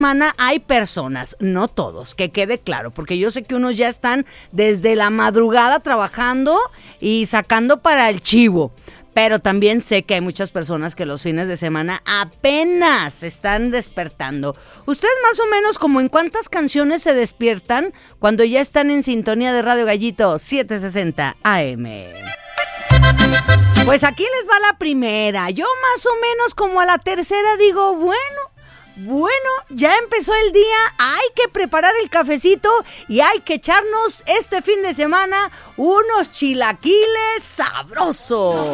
semana hay personas, no todos, que quede claro, porque yo sé que unos ya están desde la madrugada trabajando y sacando para el chivo, pero también sé que hay muchas personas que los fines de semana apenas se están despertando. ¿Ustedes más o menos como en cuántas canciones se despiertan cuando ya están en sintonía de Radio Gallito 760 AM? Pues aquí les va la primera. Yo más o menos como a la tercera digo, bueno, ya empezó el día, hay que preparar el cafecito y hay que echarnos este fin de semana unos chilaquiles sabrosos.